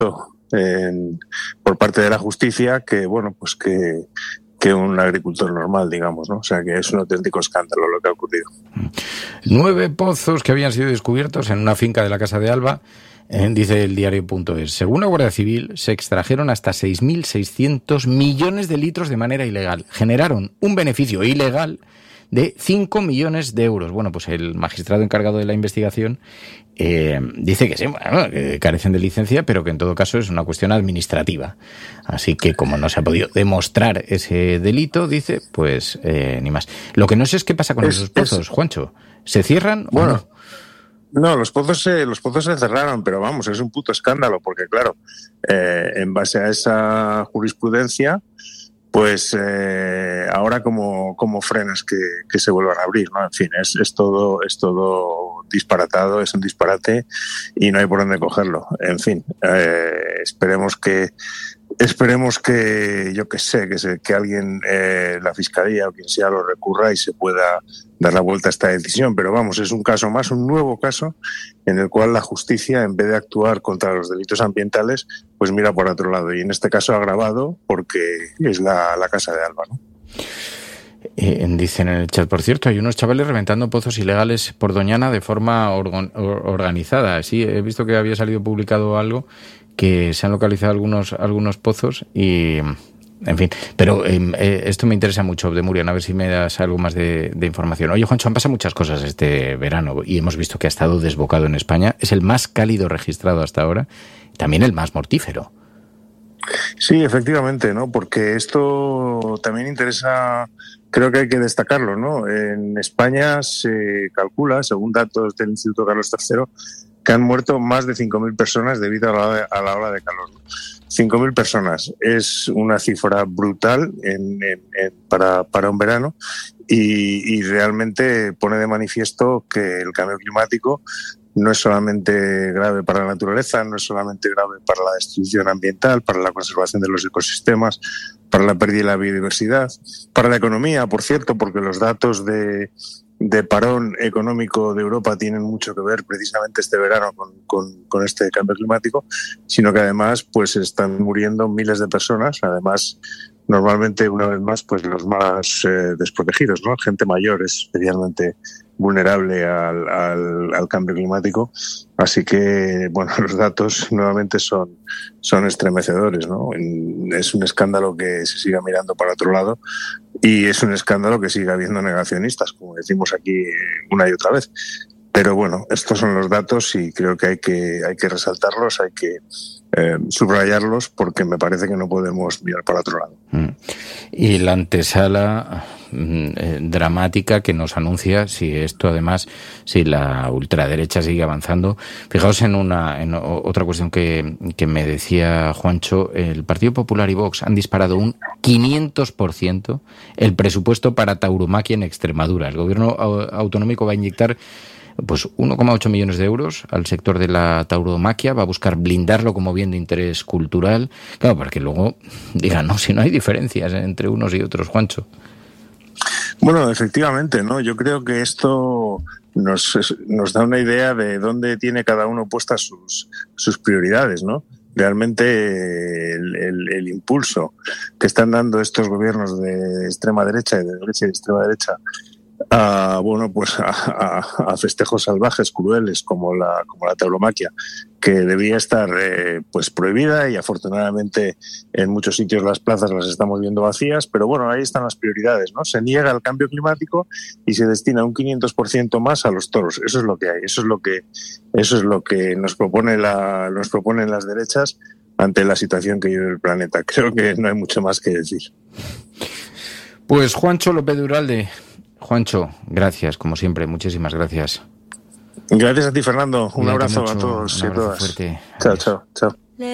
por parte de la justicia que, bueno, pues que un agricultor normal, digamos, ¿no? O sea, que es un auténtico escándalo lo que ha ocurrido. 9 pozos que habían sido descubiertos en una finca de la Casa de Alba, dice el diario.es. Según la Guardia Civil, se extrajeron hasta 6.600 millones de litros de manera ilegal. Generaron un beneficio ilegal de 5 millones de euros. Bueno, pues el magistrado encargado de la investigación dice que sí, bueno, que carecen de licencia, pero que en todo caso es una cuestión administrativa. Así que como no se ha podido demostrar ese delito, dice, pues ni más. Lo que no sé es qué pasa con esos pozos, Juancho. ¿Se cierran o no? No, los pozos se cerraron, pero vamos, es un puto escándalo, porque claro, en base a esa jurisprudencia, pues ahora como frenas que se vuelvan a abrir, ¿no? En fin, es todo disparatado, es un disparate y no hay por dónde cogerlo. En fin, esperemos que yo que sé, que alguien, la Fiscalía o quien sea, lo recurra y se pueda dar la vuelta a esta decisión. Pero vamos, es un caso más, un nuevo caso en el cual la justicia, en vez de actuar contra los delitos ambientales, pues mira por otro lado. Y en este caso agravado porque es la Casa de Alba, ¿no? Dicen en el chat, por cierto, hay unos chavales reventando pozos ilegales por Doñana de forma organizada. Sí, he visto que había salido publicado algo, que se han localizado algunos pozos y, en fin. Pero esto me interesa mucho, de Murian, a ver si me das algo más de información. Oye, Juancho, han pasado muchas cosas este verano y hemos visto que ha estado desbocado en España. Es el más cálido registrado hasta ahora, también el más mortífero. Sí, efectivamente, ¿no? Porque esto también interesa, creo que hay que destacarlo, ¿no? En España se calcula, según datos del Instituto Carlos III, que han muerto más de 5.000 personas debido a la ola de calor. 5.000 personas es una cifra brutal para un verano y realmente pone de manifiesto que el cambio climático no es solamente grave para la naturaleza, no es solamente grave para la destrucción ambiental, para la conservación de los ecosistemas, para la pérdida de la biodiversidad, para la economía, por cierto, porque los datos de parón económico de Europa tienen mucho que ver precisamente este verano con este cambio climático, sino que además pues están muriendo miles de personas, además normalmente una vez más pues los más desprotegidos, ¿no? Gente mayor es especialmente vulnerable al cambio climático, así que bueno, los datos nuevamente son estremecedores, ¿no? Es un escándalo que se siga mirando para otro lado y es un escándalo que siga habiendo negacionistas, como decimos aquí una y otra vez. Pero bueno, estos son los datos y creo que hay que resaltarlos, hay que subrayarlos, porque me parece que no podemos mirar para otro lado. Y la antesala dramática que nos anuncia, si esto además, si la ultraderecha sigue avanzando. Fijaos en otra cuestión que me decía Juancho, el Partido Popular y Vox han disparado un 500% el presupuesto para tauromaquia en Extremadura. El gobierno autonómico va a inyectar pues 1,8 millones de euros al sector de la tauromaquia, va a buscar blindarlo como bien de interés cultural, claro, para que luego digan, no, si no hay diferencias entre unos y otros, Juancho. Bueno, efectivamente, ¿no? Yo creo que esto nos da una idea de dónde tiene cada uno puestas sus prioridades, ¿no? Realmente el impulso que están dando estos gobiernos de extrema derecha y de derecha y de extrema derecha a festejos salvajes, crueles, como la tauromaquia, que debía estar pues prohibida, y afortunadamente en muchos sitios las plazas las estamos viendo vacías, pero bueno, ahí están las prioridades, ¿no? Se niega el cambio climático y se destina un 500% más a los toros. Eso es lo que hay, eso es lo que nos proponen las derechas ante la situación que vive el planeta. Creo que no hay mucho más que decir. Pues Juancho López de Uralde. Juancho, gracias, como siempre, muchísimas gracias. Gracias a ti, Fernando. Un abrazo a todos y a todas. Fuerte. Chao, chao, chao.